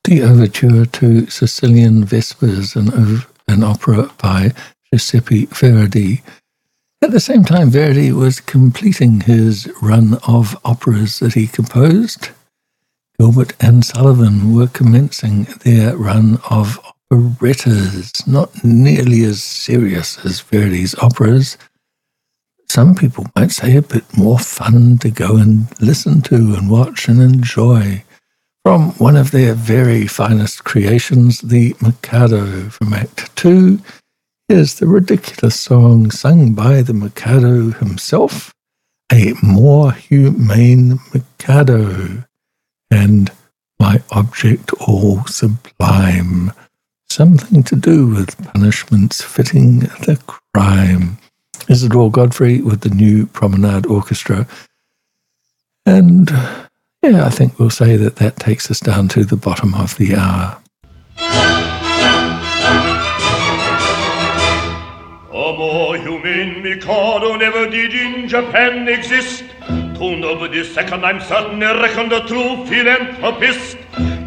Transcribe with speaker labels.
Speaker 1: The overture to Sicilian Vespers, an opera by Giuseppe Verdi. At the same time, Verdi was completing his run of operas that he composed. Gilbert and Sullivan were commencing their run of operettas, not nearly as serious as Verdi's operas. Some people might say a bit more fun to go and listen to and watch and enjoy. From one of their very finest creations, The Mikado, from Act 2, here's the ridiculous song sung by the Mikado himself, A More Humane Mikado, and My Object All Sublime, something to do with punishments fitting the crime. Isidore Godfrey with the New Promenade Orchestra. And I think we'll say that takes us down to the bottom of the hour.
Speaker 2: A more humane Mikado never did in Japan exist. To nobody second, I'm certain, I reckon the true philanthropist.